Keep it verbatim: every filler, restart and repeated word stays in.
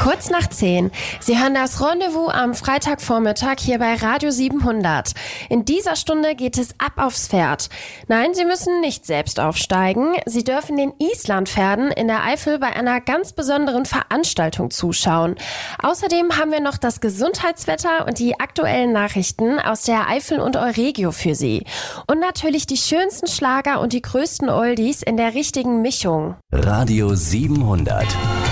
Kurz nach zehn. Sie hören das Rendezvous am Freitagvormittag hier bei Radio siebenhundert. In dieser Stunde geht es ab aufs Pferd. Nein, Sie müssen nicht selbst aufsteigen. Sie dürfen den Islandpferden in der Eifel bei einer ganz besonderen Veranstaltung zuschauen. Außerdem haben wir noch das Gesundheitswetter und die aktuellen Nachrichten aus der Eifel und Euregio für Sie. Und natürlich die schönsten Schlager und die größten Oldies in der richtigen Mischung. Radio siebenhundert.